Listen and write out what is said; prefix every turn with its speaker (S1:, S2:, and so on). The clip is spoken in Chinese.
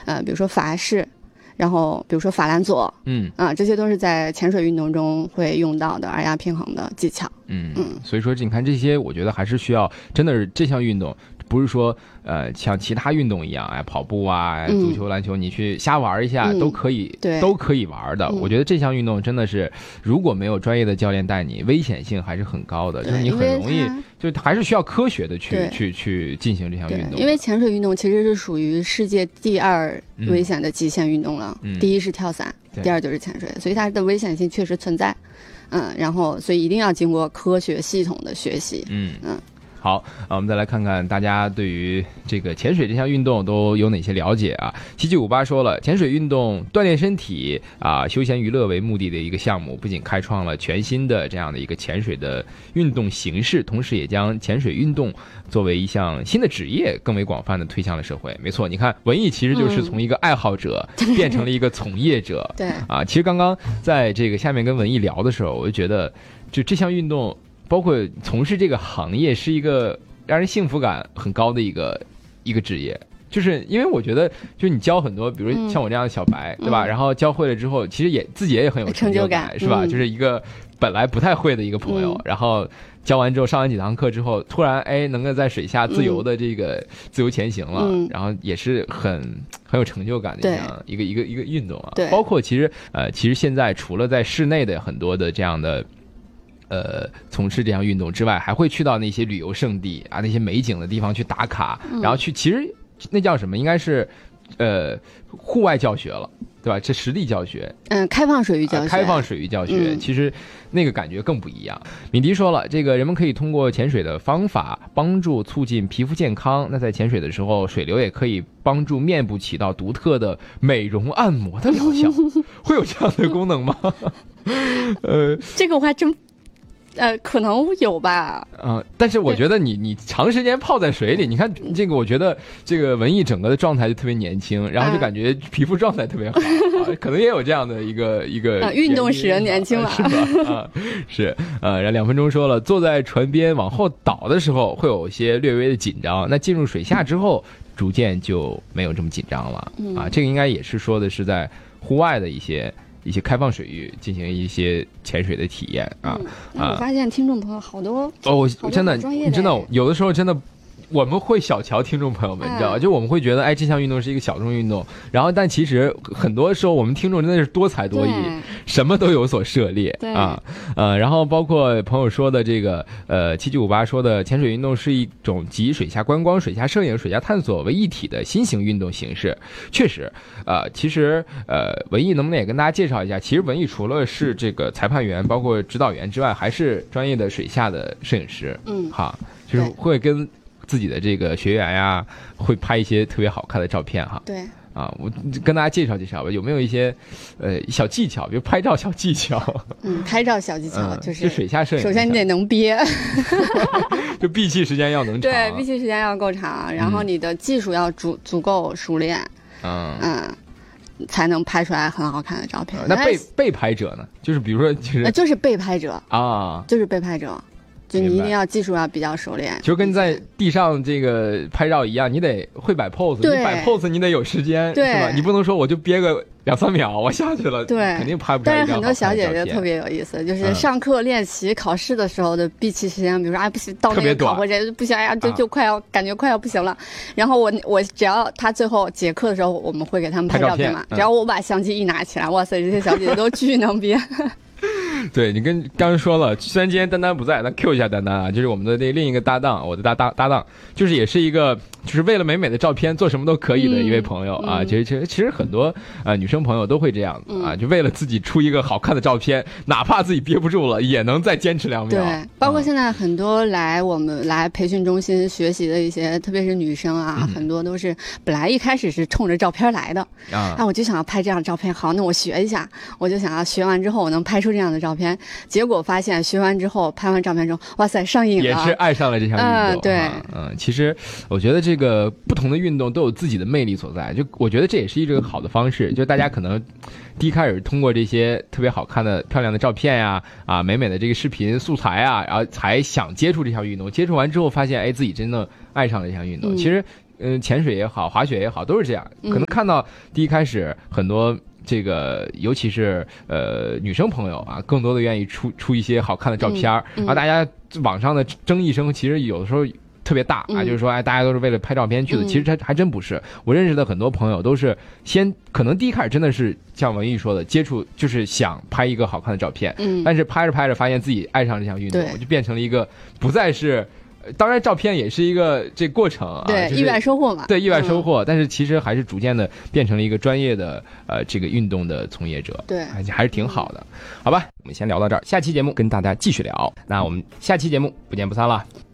S1: 比如说法式，然后比如说法兰佐，这些都是在潜水运动中会用到的耳压平衡的技巧。
S2: 所以说你看这些，我觉得还是需要，真的是这项运动不是说像其他运动一样，跑步啊、足球、篮球，你去瞎玩一下都可以，都可以玩的。我觉得这项运动真的是，如果没有专业的教练带你，危险性还是很高的，就是你很容易就还是需要科学的去进行这项运动。
S1: 因为潜水运动其实是属于世界第2危险的极限运动了，第一是跳伞，第2就是潜水，所以它的危险性确实存在。然后所以一定要经过科学系统的学习。
S2: 好，我们再来看看大家对于这个潜水这项运动都有哪些了解啊？7758说了，潜水运动锻炼身体休闲娱乐为目的的一个项目，不仅开创了全新的这样的一个潜水的运动形式，同时也将潜水运动作为一项新的职业更为广泛的推向了社会。没错，你看文艺其实就是从一个爱好者变成了一个从业者。
S1: 对
S2: 其实刚刚在这个下面跟文艺聊的时候，我就觉得就这项运动包括从事这个行业是一个让人幸福感很高的一个职业，就是因为我觉得就是你教很多比如像我这样的小白，对吧，然后教会了之后其实自己也很有成就感，是吧，就是一个本来不太会的一个朋友，然后教完之后上完几堂课之后突然能够在水下自由的这个自由前行了，然后也是很有成就感的这样一个运动啊。包括其实现在除了在室内的很多的这样的从事这项运动之外，还会去到那些旅游胜地那些美景的地方去打卡，然后去其实那叫什么，应该是户外教学了，对吧？这实地教学，
S1: 开放水域教学，
S2: 开放水域教学，其实那个感觉更不一样。敏迪说了，这个人们可以通过潜水的方法帮助促进皮肤健康，那在潜水的时候，水流也可以帮助面部起到独特的美容按摩的疗效，会有这样的功能吗？
S1: 这个我还真。可能有吧。
S2: 但是我觉得你长时间泡在水里，你看这个，我觉得这个文艺整个的状态就特别年轻，然后就感觉皮肤状态特别好，可能也有这样的一个
S1: 运动使人年轻嘛，
S2: 是吧？是然后2分钟说了，坐在船边往后倒的时候会有些略微的紧张，那进入水下之后逐渐就没有这么紧张了这个应该也是说的是在户外的一些开水域进行一些潜水的体验
S1: 我发现听众朋友好多
S2: 真的有的时候真的我们会小瞧听众朋友们，你知道吧？就我们会觉得这项运动是一个小众运动，然后但其实很多时候我们听众真的是多才多艺，什么都有所涉猎然后包括朋友说的这个7758说的潜水运动是一种集水下观光、水下摄影、水下探索为一体的新型运动形式。确实其实文艺能不能也跟大家介绍一下，其实文艺除了是这个裁判员包括指导员之外，还是专业的水下的摄影师就是会跟自己的这个学员呀，会拍一些特别好看的照片
S1: 对
S2: 我跟大家介绍介绍吧，有没有一些小技巧，比如拍照小技巧？
S1: 拍照小技巧就是
S2: 水下摄影，
S1: 首先你得能憋，
S2: 就闭气时间要能长，
S1: 对，闭气时间要够长，然后你的技术要足够熟练，才能拍出来很好看的照片。
S2: 那被拍者呢？就是比如说
S1: 就是被拍者就是被拍者。就你一定要技术要比较熟练，
S2: 就跟在地上这个拍照一样，你得会摆 pose， 你摆 pose 你得有时间，是吧？你不能说我就憋个2-3秒我下去了，肯定拍不出来。
S1: 但是很多小姐姐特别有意思，就是上课练习考试的时候的闭气时间，比如说不行，到那个考核节不行就快要感觉快要不行了。然后我只要他最后结课的时候，我们会给他们拍照片嘛，只要我把相机一拿起来，哇塞，这些小姐姐都巨能憋。
S2: 对，你跟刚刚说了，虽然今天丹丹不在，那 Q 一下丹丹啊，就是我们的另一个搭档，我的搭档，就是也是一个就是为了美美的照片做什么都可以的一位朋友其实很多女生朋友都会这样就为了自己出一个好看的照片，哪怕自己憋不住了，也能再坚持2秒。
S1: 对，包括现在很多我们来培训中心学习的一些，特别是女生很多都是本来一开始是冲着照片来的我就想要拍这样的照片，好，那我学一下，我就想要学完之后我能拍出这样的照片，结果发现学完之后拍完照片之后，哇塞，上瘾了，
S2: 也是爱上了这项运动。
S1: 对，
S2: 其实我觉得这个不同的运动都有自己的魅力所在，就我觉得这也是一个好的方式，就大家可能第一开始通过这些特别好看的漂亮的照片呀美美的这个视频素材然后才想接触这项运动，接触完之后发现自己真的爱上了这项运动。其实潜水也好，滑雪也好，都是这样。可能看到第一开始很多这个，尤其是女生朋友啊，更多的愿意出一些好看的照片，然后大家网上的争议声其实有的时候特别大啊，就是说大家都是为了拍照片去的，其实它还真不是。我认识的很多朋友都是可能第一开始真的是像文艺说的，接触就是想拍一个好看的照片，但是拍着拍着发现自己爱上这项运动，就变成了一个不再是。当然，照片也是一这过程啊，
S1: 对，意外收获嘛。
S2: 对，意外收获，但是其实还是逐渐的变成了一个专业的这个运动的从业者，
S1: 对，
S2: 还是挺好的。好吧，我们先聊到这儿，下期节目跟大家继续聊。那我们下期节目不见不散了。